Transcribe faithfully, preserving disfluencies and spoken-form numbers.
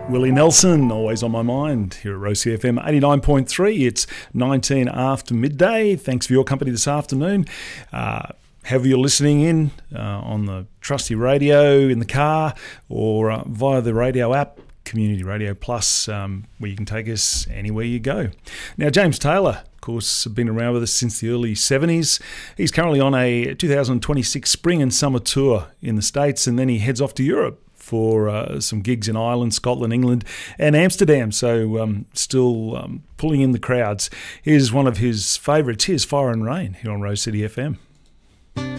Willie Nelson, always on my mind here at Rose F M eighty-nine point three. It's nineteen after midday. Thanks for your company this afternoon. Uh, however you're listening in, uh, on the trusty radio, in the car, or uh, via the radio app, Community Radio Plus, um, where you can take us anywhere you go. Now, James Taylor, of course, has been around with us since the early seventies. He's currently on a two thousand twenty-six spring and summer tour in the States, and then he heads off to Europe for uh, some gigs in Ireland, Scotland, England, and Amsterdam. So um, still um, pulling in the crowds. Here's one of his favourites. Here's Fire and Rain here on Rose City F M.